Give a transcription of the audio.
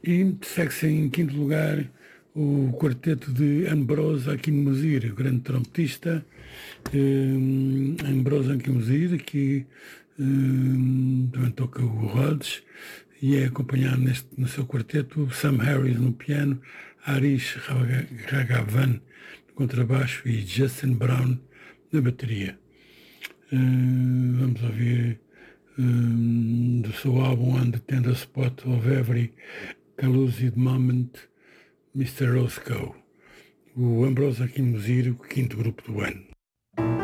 E segue-se em quinto lugar o quarteto de Ambrose Akinmusir, o grande trompetista, Ambrose Akinmusir, que também toca o Rhodes, e é acompanhado no seu quarteto Sam Harris no piano, Harish Raghavan no contrabaixo e Justin Brown na bateria. Vamos ouvir do seu álbum On the Tender Spot of Every Collusive Moment, Mr. Roscoe, o Ambrose Akinmusir, o quinto grupo do ano.